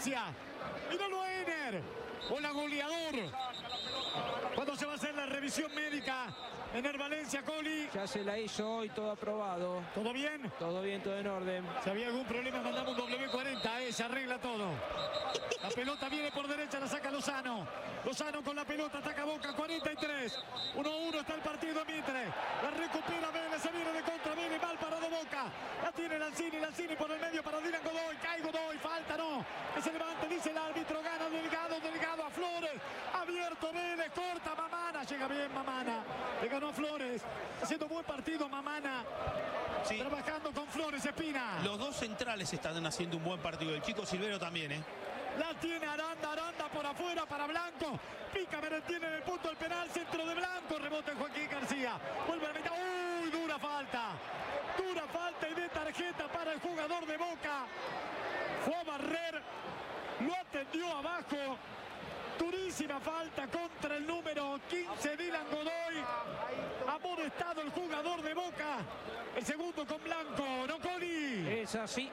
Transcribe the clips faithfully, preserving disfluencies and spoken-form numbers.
asfixia. Míralo a Ener. Hola, goleador. ¿Cuándo se va a hacer la revisión médica? Ener Valencia, Coli. Ya se la hizo hoy, todo aprobado. ¿Todo bien? Todo bien, todo en orden. Si había algún problema, mandamos un doble cuarenta, eh, se arregla todo. La pelota viene por derecha, la saca Lozano. Lozano con la pelota, ataca Boca, cuarenta y tres. uno a uno está el partido Mitre. La recupera Vélez, se viene de contra, viene mal parado Boca. La tiene Lanzini, Lanzini por el medio para Dylan Godoy. Cae Godoy, falta, no. Que se levante, dice el árbitro, gana Delgado, Delgado a Flores. Abierto Vélez, corta Mamana, llega bien Mamana. Le ganó a Flores, haciendo buen partido Mamana. Sí. Trabajando con Flores, Espina. Los dos centrales están haciendo un buen partido. El chico Silvero también, ¿eh? La tiene Aranda, Aranda por afuera para Blanco. Pica Merentiel en el punto del penal, centro de Blanco. Rebote Joaquín García. Vuelve a la mitad. ¡Uy! Dura falta. Dura falta y de tarjeta para el jugador de Boca. Fue a barrer. Lo atendió abajo. Durísima falta contra el número quince, Dylan Godoy. Amonestado el jugador de Boca. El segundo con Blanco, ¿no, Coli? Es así.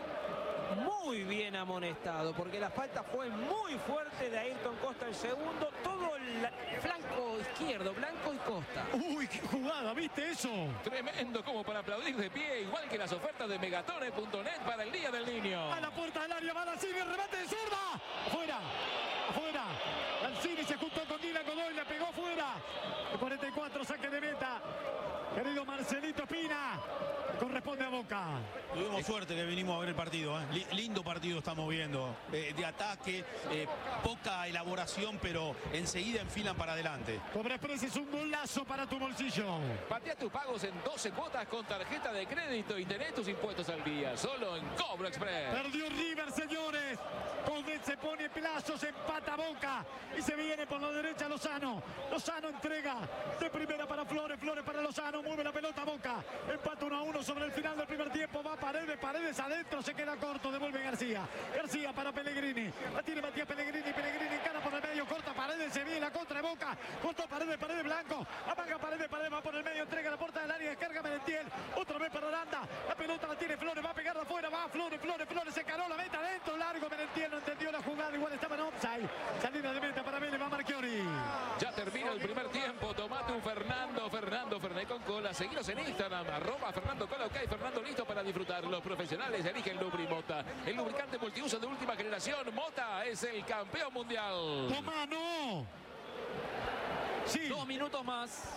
Muy bien amonestado, porque la falta fue muy fuerte de Ayrton Costa el segundo. Todo el flanco izquierdo, Blanco y Costa. Uy, qué jugada, ¿viste eso? Tremendo, como para aplaudir de pie, igual que las ofertas de Megatone punto net para el Día del Niño. A la puerta del área va Lanzini, el remate de zurda. Afuera, afuera. Lanzini se juntó con Dylan Godoy, le pegó fuera. El cuarenta y cuatro, saque de meta. Querido Marcelito Espina, corresponde a Boca. Tuvimos suerte que vinimos a ver el partido, ¿eh? Lindo partido estamos viendo, eh, de ataque, eh, poca elaboración, pero enseguida enfilan para adelante. Cobra Express es un golazo para tu bolsillo. Patea tus pagos en doce cuotas con tarjeta de crédito y tenés tus impuestos al día, solo en Cobra Express. Perdió River, señores. Coudet se pone plazos, empata Boca y se viene por la derecha Lozano. Lozano entrega de primera para Flores, Flores para Lozano, mueve la pelota Boca. Empata uno a uno sobre el final del primer tiempo. Va Paredes, Paredes adentro, se queda corto, devuelve García. García para Pellegrini. La tiene Matías Pellegrini, Pellegrini encara por el medio, corta Paredes, se viene la contra de Boca. Cortó Paredes, Paredes Blanco. Apaga Paredes, Paredes va por el medio, entrega la puerta del área, descarga Merentiel. Otra vez para Aranda. La pelota la tiene Flores, va a pegar de afuera, va Flores, Flores, Flores, se caró la meta adentro, largo Merentiel, no entendió la jugada, igual estaba en offside. Salida de meta para Vélez, va Marchiori. Ya termina el primer tiempo, tomate un Fernando, Fernando, Fernet con cola. Seguinos en Instagram, arroba Fernando Cola, ok, Fernando listo para disfrutar. Los profesionales eligen Lubri Mota, el lubricante multiuso de última generación. Mota es el campeón mundial. Toma, no. Sí. Dos minutos más.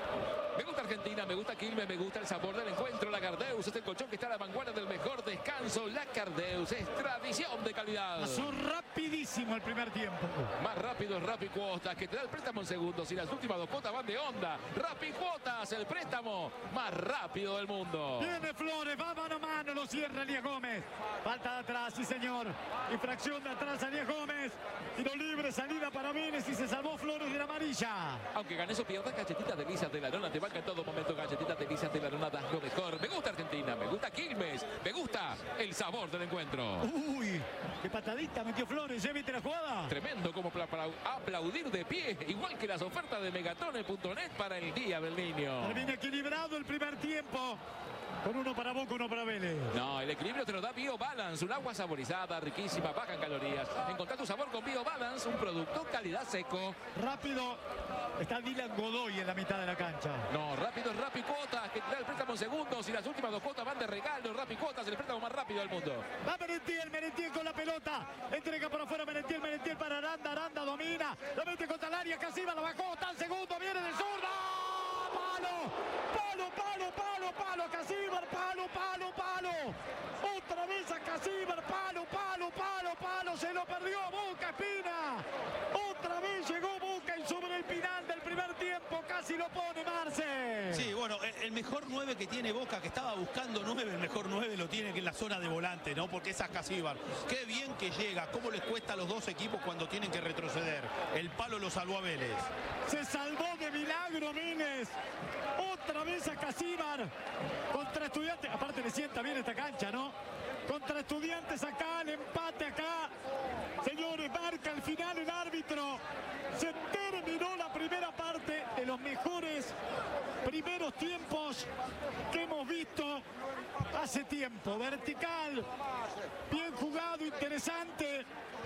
Me gusta Argentina, me gusta Quilmes, me gusta el sabor del encuentro. La Cardeus es el colchón que está a la vanguardia del mejor descanso. La Cardeus es tradición de calidad. Pasó rapidísimo el primer tiempo. Más rápido es Rappi Cuotas, que te da el préstamo en segundos y las últimas dos cuotas van de onda. Rappi Cuotas, el préstamo más rápido del mundo. Viene Flores, va mano a mano, lo cierra Elías Gómez. Falta de atrás, sí señor. Infracción de atrás a Elías Gómez. Tiro libre, salida para Vélez y se salvó Flores de la amarilla. Aunque ganes o pierdas, galletitas delicias de la lona te banca en todo momento. Galletitas delicias de la lona das lo mejor. Me gusta Argentina, me gusta Quilmes, me gusta el sabor del encuentro. Uy, qué patadita metió Flores, ¿eh? ¿Viste la jugada? Tremendo, como para aplaudir de pie, igual que las ofertas de Megatone punto net para el Día del Niño. Termina equilibrado el primer tiempo. Con uno para Boca, uno para Vélez. No, el equilibrio te lo da Bio Balance, un agua saborizada, riquísima, baja en calorías. Encontrá tu sabor con Bio Balance, un producto calidad seco. Rápido, está Dylan Godoy en la mitad de la cancha. No, rápido es Rappi Cuotas, que te da el préstamo en segundos y las últimas dos cuotas van de regalo. Rappi Cuotas, el préstamo más rápido del mundo. Va Merentiel, Merentiel con la pelota. Entrega por afuera Merentiel, Merentiel para Aranda, Aranda domina. La mete contra el área, Casiva la bajó, está el segundo, viene del zurdo. ¡Palo! ¡Palo, palo, palo, palo! ¡Casíbar, palo, palo, palo! Otra vez a Casíbar, palo, palo, palo, palo. Se lo perdió Boca, Espina. Otra vez llegó Boca y sobre el final del primer tiempo casi lo pone Marce. Sí, bueno, el, el mejor nueve que tiene Boca, que estaba buscando nueve, el mejor nueve lo tiene que en la zona de volante, ¿no? Porque es Ascasíbar. Qué bien que llega, cómo les cuesta a los dos equipos cuando tienen que retroceder. El palo lo salvó a Vélez. Se salvó de milagro Vélez. Otra vez a Casíbar contra Estudiantes. Aparte le sienta bien esta cancha, ¿no? Contra Estudiantes acá, el empate acá. Señores, marca al final el árbitro. Se terminó la primera parte de los mejores primeros tiempos que hemos visto hace tiempo. Vertical, bien jugado, interesante.